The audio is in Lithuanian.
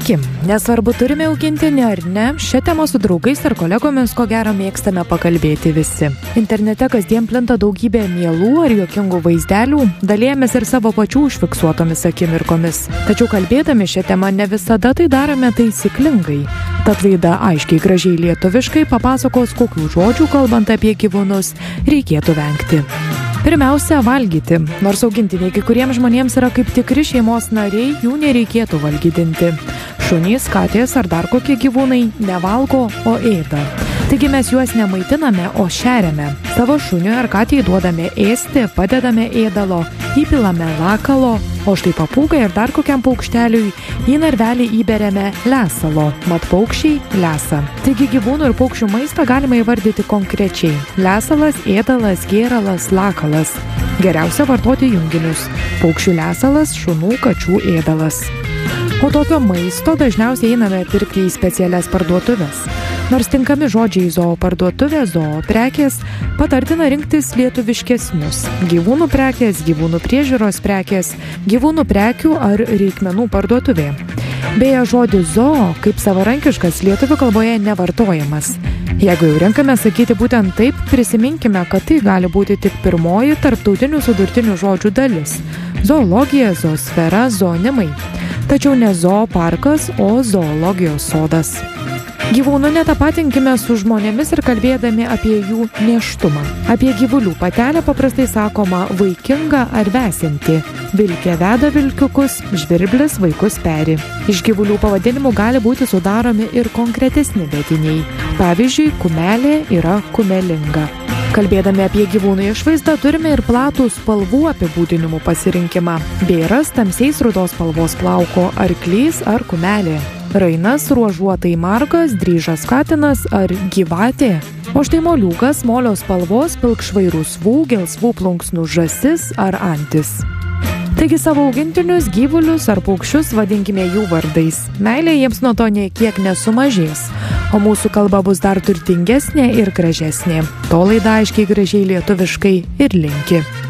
Sveiki, nesvarbu turime augintinį ar ne, šią temą su draugais ar kolegomis ko gero mėgstame pakalbėti visi. Internete kasdien plinta daugybė mielų ar juokingų vaizdelių, dalijamės ir savo pačių užfiksuotomis akimirkomis. Tačiau kalbėdami šią temą ne visada tai darome taisyklingai. Tad laida aiškiai gražiai lietuviškai papasakos, kokių žodžių kalbant apie gyvūnus reikėtų vengti. Pirmiausia, valgyti. Nors augintiniai kai kuriems žmonėms yra kaip tikri šeimos nariai, jų nereikėtų valgydinti. Šunys, katės ar dar kokie gyvūnai nevalgo, o ėda. Taigi mes juos nemaitiname, o šeriame. Savo šuniui ar katei duodame ėsti, padedame ėdalo, įpilame lakalo, o štai papūgai ir dar kokiam paukšteliui į narvelį įberiame lesalo, mat paukščiai lesa. Taigi gyvūnų ir paukščių maistą galima įvardyti konkrečiai. Lesalas, ėdalas, gėralas, lakalas. Geriausia vartoti junginius. Paukščių lesalas, šunų, kačių ėdalas. O tokio maisto dažniausiai einame pirkti į specialias parduotuves. Nors tinkami žodžiai zoo parduotuvė, zoo prekės, patartina rinktis lietuviškesnius. Gyvūnų prekės, gyvūnų priežiūros prekės, gyvūnų prekių ar reikmenų parduotuvė. Beje, žodis zoo kaip savarankiškas lietuvių kalboje nevartojamas. Jeigu jau renkame sakyti būtent taip, prisiminkime, kad tai gali būti tik pirmoji tarptautinių sudurtinių žodžių dalis. Zoologija, zoosfera, zoonimai. Tačiau ne zooparkas, o zoologijos sodas. Gyvūnų netapatinkime su žmonėmis ir kalbėdami apie jų nėštumą. Apie gyvulių patelę paprastai sakoma vaikinga ar vesinti. Vilkė veda vilkiukus, žvirblis vaikus peri. Iš gyvulių pavadinimų gali būti sudaromi ir konkretesni vediniai. Pavyzdžiui, kumelė yra kumelinga. Kalbėdami apie gyvūnų išvaizdą turime ir platų spalvų apibūdinimų pasirinkimą. Bėras tamsiais rudos spalvos plauko, arklys ar kumelė. Rainas ruožuotai margas, dryžas katinas ar gyvatė. O štai moliūgas molio spalvos pilkšvai rusvų, gelsvų plunksnų žąsis ar antis. Taigi savo augintinius, gyvulius ar paukščius vadinkime jų vardais. Meilė jiems nuo to nė kiek nesumažės, o mūsų kalba bus dar turtingesnė ir gražesnė. To laida aiškiai gražiai lietuviškai ir linki.